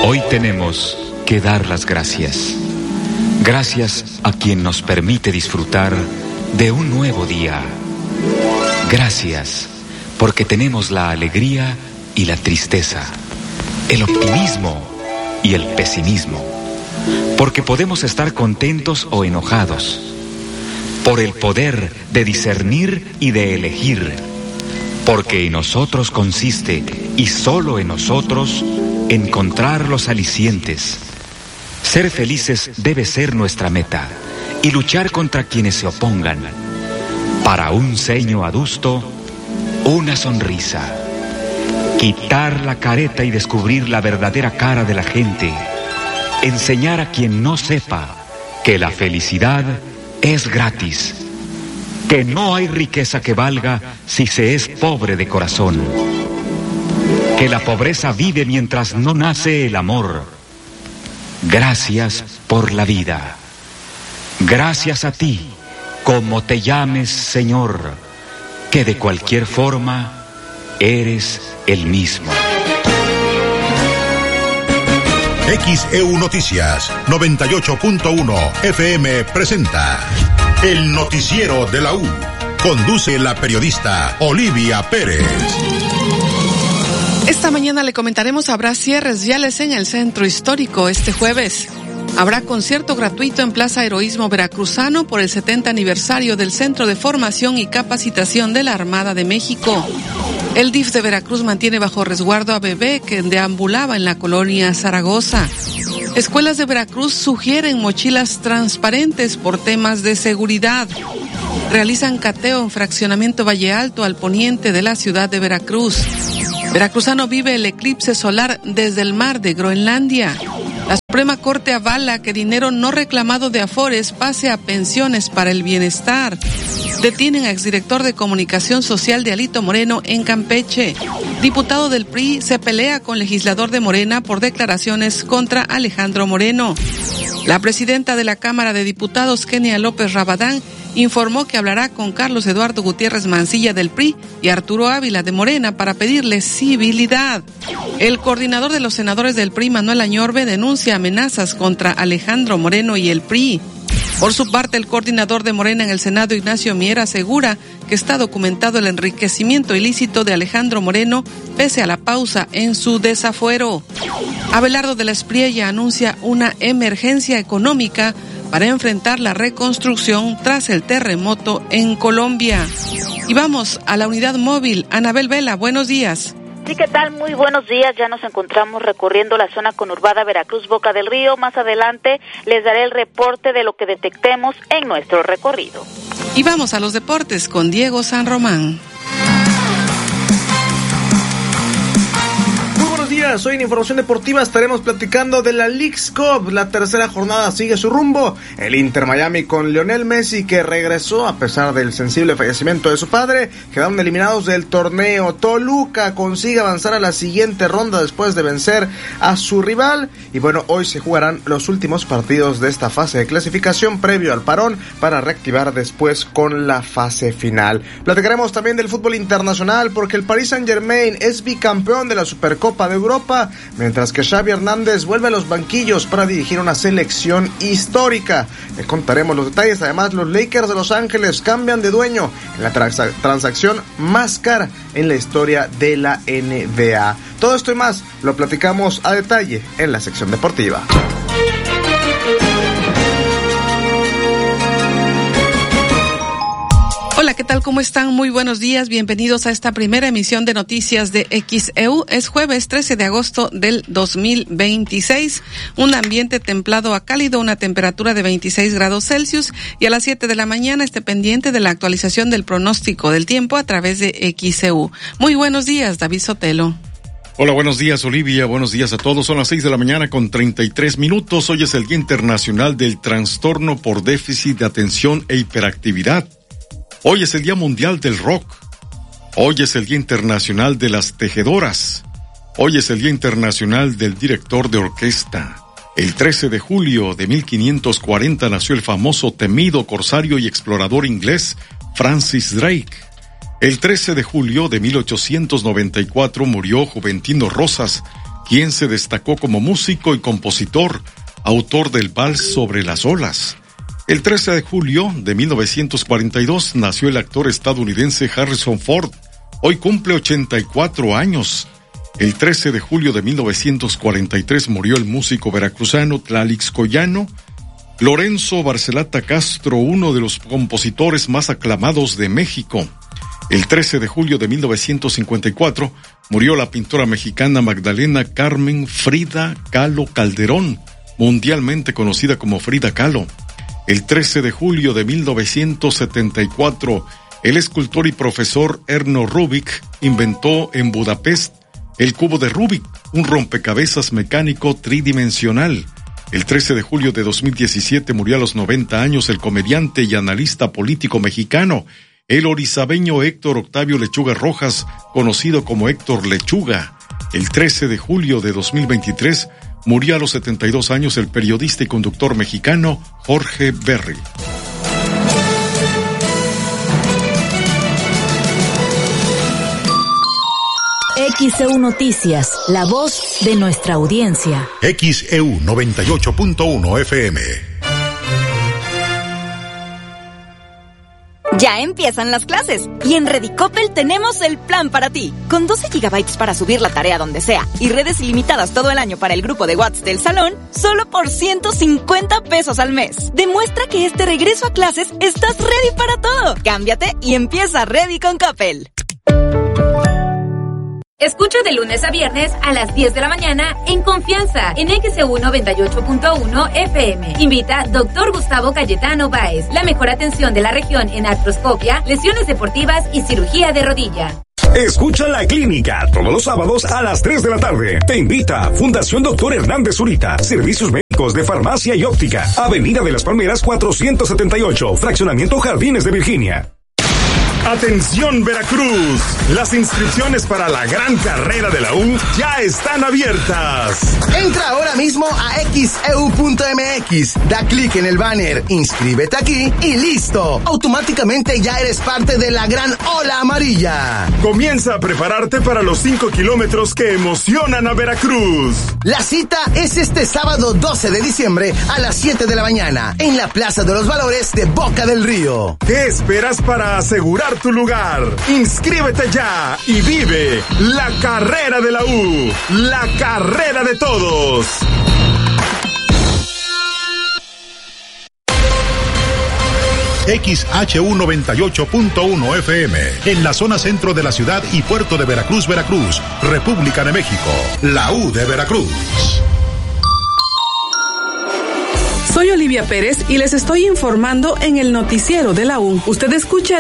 Hoy tenemos que dar las gracias. Gracias a quien nos permite disfrutar de un nuevo día. Gracias porque tenemos la alegría y la tristeza, el optimismo y el pesimismo, porque podemos estar contentos o enojados, por el poder de discernir y de elegir, porque en nosotros consiste, y solo en nosotros, encontrar los alicientes. Ser felices debe ser nuestra meta, y luchar contra quienes se opongan. Para un ceño adusto, una sonrisa. Quitar la careta y descubrir la verdadera cara de la gente. Enseñar a quien no sepa que la felicidad es gratis. Que no hay riqueza que valga si se es pobre de corazón. Que la pobreza vive mientras no nace el amor. Gracias por la vida. Gracias a ti, como te llames, Señor, que de cualquier forma eres el mismo. XEU Noticias 98.1 FM presenta El Noticiero de la U. Conduce la periodista Olivia Pérez. Esta mañana le comentaremos, habrá cierres viales en el centro histórico este jueves. Habrá concierto gratuito en Plaza Heroísmo Veracruzano por el 70 aniversario del Centro de Formación y Capacitación de la Armada de México. El DIF de Veracruz mantiene bajo resguardo a bebé que deambulaba en la colonia Zaragoza. Escuelas de Veracruz sugieren mochilas transparentes por temas de seguridad. Realizan cateo en fraccionamiento Valle Alto al poniente de la ciudad de Veracruz. Veracruzano vive el eclipse solar desde el mar de Groenlandia. La Suprema Corte avala que dinero no reclamado de Afores pase a pensiones para el bienestar. Detienen a exdirector de Comunicación Social de Alito Moreno en Campeche. Diputado del PRI se pelea con legislador de Morena por declaraciones contra Alejandro Moreno. La presidenta de la Cámara de Diputados, Kenia López Rabadán, informó que hablará con Carlos Eduardo Gutiérrez Mancilla del PRI y Arturo Ávila de Morena para pedirle civilidad. El coordinador de los senadores del PRI, Manuel Añorbe, denuncia amenazas contra Alejandro Moreno y el PRI. Por su parte, el coordinador de Morena en el Senado, Ignacio Mier, asegura que está documentado el enriquecimiento ilícito de Alejandro Moreno pese a la pausa en su desafuero. Abelardo de la Espriella anuncia una emergencia económica para enfrentar la reconstrucción tras el terremoto en Colombia. Y vamos a la unidad móvil. Anabel Vela, buenos días. Sí, ¿qué tal? Muy buenos días. Ya nos encontramos recorriendo la zona conurbada Veracruz-Boca del Río. Más adelante les daré el reporte de lo que detectemos en nuestro recorrido. Y vamos a los deportes con Diego San Román. Días. Hoy en Información Deportiva estaremos platicando de la Leagues Cup. La tercera jornada sigue su rumbo. El Inter Miami con Lionel Messi, que regresó a pesar del sensible fallecimiento de su padre. Quedaron eliminados del torneo. Toluca consigue avanzar a la siguiente ronda después de vencer a su rival. Y bueno, hoy se jugarán los últimos partidos de esta fase de clasificación previo al parón para reactivar después con la fase final. Platicaremos también del fútbol internacional porque el Paris Saint-Germain es bicampeón de la Supercopa de Europa, mientras que Xavi Hernández vuelve a los banquillos para dirigir una selección histórica. Le contaremos los detalles. Además, los Lakers de Los Ángeles cambian de dueño en la transacción más cara en la historia de la NBA. Todo esto y más lo platicamos a detalle en la sección deportiva. Hola, ¿qué tal? ¿Cómo están? Muy buenos días. Bienvenidos a esta primera emisión de noticias de XEU. Es jueves 13 de agosto del 2026. Un ambiente templado a cálido, una temperatura de 26 grados Celsius. Y a las 7 de la mañana esté pendiente de la actualización del pronóstico del tiempo a través de XEU. Muy buenos días, David Sotelo. Hola, buenos días, Olivia. Buenos días a todos. Son las 6 de la mañana con 33 minutos. Hoy es el Día Internacional del Trastorno por Déficit de Atención e Hiperactividad. Hoy es el Día Mundial del Rock. Hoy es el Día Internacional de las Tejedoras. Hoy es el Día Internacional del Director de Orquesta. El 13 de julio de 1540 nació el famoso, temido corsario y explorador inglés Francis Drake. El 13 de julio de 1894 murió Juventino Rosas, quien se destacó como músico y compositor, autor del Vals sobre las olas. El 13 de julio de 1942 nació el actor estadounidense Harrison Ford. Hoy cumple 84 años. El 13 de julio de 1943 murió el músico veracruzano Tlalix Collano. Lorenzo Barcelata Castro, uno de los compositores más aclamados de México. El 13 de julio de 1954 murió la pintora mexicana Magdalena Carmen Frida Kahlo Calderón, mundialmente conocida como Frida Kahlo. El 13 de julio de 1974, el escultor y profesor Erno Rubik inventó en Budapest el cubo de Rubik, un rompecabezas mecánico tridimensional. El 13 de julio de 2017 murió a los 90 años el comediante y analista político mexicano, el orizabeño Héctor Octavio Lechuga Rojas, conocido como Héctor Lechuga. El 13 de julio de 2023 murió a los 72 años el periodista y conductor mexicano Jorge Berry. XEU Noticias, la voz de nuestra audiencia. XEU 98.1 FM. Ya empiezan las clases y en Redicopel tenemos el plan para ti. Con 12 gigabytes para subir la tarea donde sea y redes ilimitadas todo el año para el grupo de WhatsApp del salón, solo por 150 pesos al mes. Demuestra que este regreso a clases estás ready para todo. Cámbiate y empieza Ready con Coppel. Escucha de lunes a viernes a las 10 de la mañana en Confianza en XEU 98.1 FM. Invita Dr. Gustavo Cayetano Báez. La mejor atención de la región en artroscopia, lesiones deportivas y cirugía de rodilla. Escucha La Clínica todos los sábados a las 3 de la tarde. Te invita Fundación Dr. Hernández Zurita. Servicios médicos de farmacia y óptica. Avenida de las Palmeras 478. Fraccionamiento Jardines de Virginia. Atención Veracruz, las inscripciones para la gran carrera de la U ya están abiertas. Entra ahora mismo a xeu.mx, da clic en el banner, inscríbete aquí y listo. Automáticamente ya eres parte de la gran ola amarilla. Comienza a prepararte para los 5 kilómetros que emocionan a Veracruz. La cita es este sábado 12 de diciembre a las 7 de la mañana en la Plaza de los Valores de Boca del Río. ¿Qué esperas para asegurar tu lugar? Inscríbete ya y vive la carrera de la U, la carrera de todos. XHU 98.1 FM, en la zona centro de la ciudad y puerto de Veracruz, Veracruz, República de México, la U de Veracruz. Soy Olivia Pérez y les estoy informando en el noticiero de la U. Usted escucha